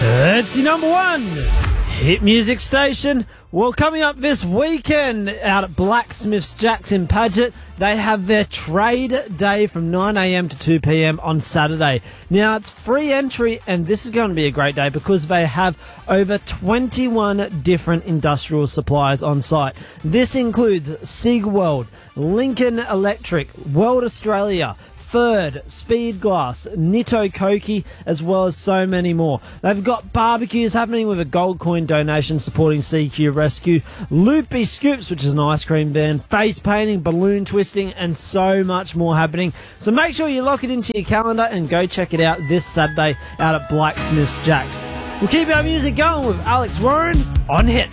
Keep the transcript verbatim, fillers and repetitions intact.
It's your number one hit music station. Well, coming up this weekend out at Blacksmiths Jackson Paget, they have their trade day from nine a.m. to two p.m. on Saturday. Now, it's free entry, and this is going to be a great day because they have over twenty-one different industrial suppliers on site. This includes Sigweld, Lincoln Electric, World Australia, Third, Speedglass, Nitto Koki, as well as so many more. They've got barbecues happening with a gold coin donation supporting C Q Rescue, Loopy Scoops, which is an ice cream van, face painting, balloon twisting, and so much more happening. So make sure you lock it into your calendar and go check it out this Saturday out at Blacksmiths Jacks. We'll keep our music going with Alex Warren on Hits.